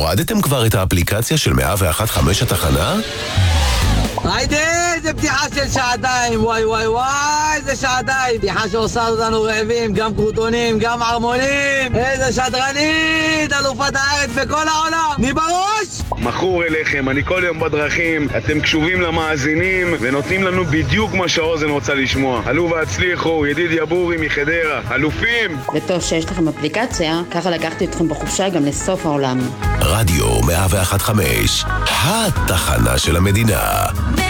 הורדתם כבר את האפליקציה של 101.5 התחנה? היידה, זה פתיחה של שעתיים, וואי וואי וואי, זה שעתיים. פתיחה שעושה אותנו רעבים, גם קרוטונים, גם ערמונים. איזה שדרנית, אלופת הארץ בכל העולם. מי בראש? מכור אליכם, אני כל יום בדרכים, אתם קשובים למאזינים ונותנים לנו בדיוק מה שהאוזן רוצה לשמוע. עלו והצליחו, ידיד יבורי מחדרה, אלופים! וטוב שיש לכם אפליקציה, ככה לקחתי אתכם בחופשה גם לסוף העולם. רדיו 101.5, התחנה של המדינה.